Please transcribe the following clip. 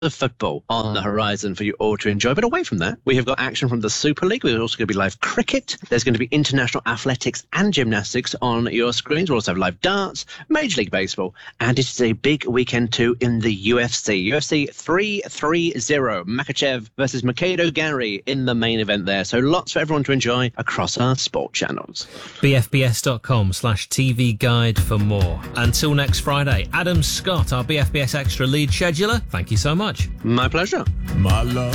of football on the horizon for you all to enjoy. But away from that, we have got action from the Super League. There's also going to be live cricket. There's going to be international athletics and gymnastics on your screens. We'll also have live darts, Major League Baseball, and it is a big weekend too in the UFC. UFC 330, Makachev versus Mikado Gary in the main event there. So lots for everyone to enjoy across our sport channels. BFBS.com/TV guide for more. Until next Friday, Adam Scott, our BFBS Extra lead scheduler, thank you so much. My pleasure. My love.